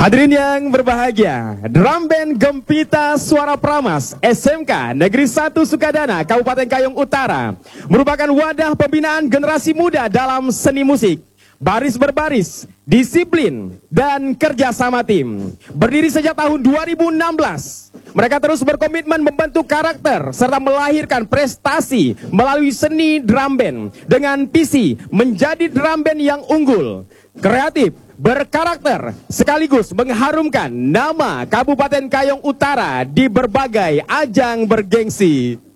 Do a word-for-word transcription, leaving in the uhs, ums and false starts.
Hadirin yang berbahagia, Drum Band Gempita Suara Pramas S M K Negeri satu Sukadana, Kabupaten Kayong Utara merupakan wadah pembinaan generasi muda dalam seni musik. Baris berbaris, disiplin, dan kerjasama tim. Berdiri sejak tahun dua ribu enam belas, mereka terus berkomitmen membentuk karakter serta melahirkan prestasi melalui seni drum band dengan visi menjadi drum band yang unggul, kreatif, berkarakter, sekaligus mengharumkan nama Kabupaten Kayong Utara di berbagai ajang bergengsi.